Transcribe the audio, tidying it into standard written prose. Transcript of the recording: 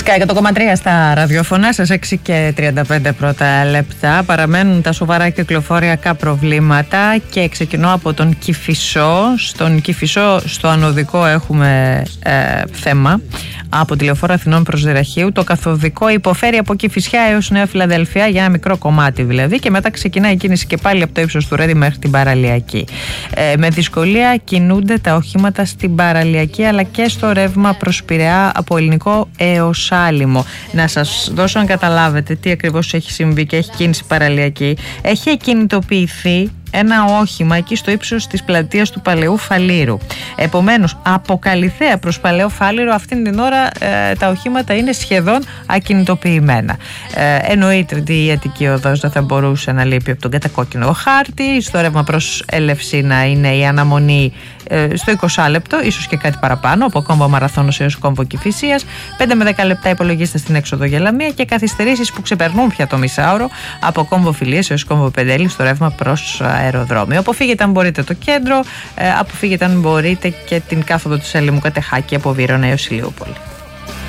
Sky 100,3 στα ραδιόφωνα, στις 6 και 35 πρώτα λεπτά. Παραμένουν τα σοβαρά κυκλοφοριακά προβλήματα και ξεκινώ από τον Κηφισό. Στον Κηφισό, στο ανωδικό, έχουμε θέμα από τη Λεωφόρο Αθηνών προς Δραχείου. Το καθοδικό υποφέρει από Κηφισιά έως Νέα Φιλαδελφία, για ένα μικρό κομμάτι δηλαδή, και μετά ξεκινάει η κίνηση και πάλι από το ύψος του Ρέντι μέχρι την Παραλιακή. Με δυσκολία κινούνται τα οχήματα στην Παραλιακή αλλά και στο ρεύμα προς Πειραιά από Ελληνικό έως Άλυμο. Να σας δώσω να καταλάβετε τι ακριβώς έχει συμβεί και έχει κίνηση Παραλιακή. Έχει εκκινητοποιηθεί ένα όχημα εκεί στο ύψος της πλατείας του Παλαιού Φαλήρου. Επομένως, από Καλιθέα προς Παλαιό Φάληρο αυτήν την ώρα τα οχήματα είναι σχεδόν ακινητοποιημένα. Εννοείται ότι η Αττική Οδός δεν θα μπορούσε να λείπει από τον κατακόκκινο χάρτη. Στο ρεύμα προς Ελευσίνα είναι η αναμονή στο 20 λεπτό, ίσως και κάτι παραπάνω, από κόμβο Μαραθώνος έως κόμβο Κηφισίας. 5 με 10 λεπτά υπολογίστε στην έξοδο για Λαμία και καθυστερήσεις που ξεπερνούν πια το μισάωρο από κόμβο Φιλίες έως κόμβο Πεντέλη στο ρεύμα προς αεροδρόμιο. Αποφύγετε αν μπορείτε το κέντρο, αποφύγετε αν μπορείτε και την κάθοδο του Σελήμου Κατεχάκη από Βύρωνα έως Ηλιούπολη.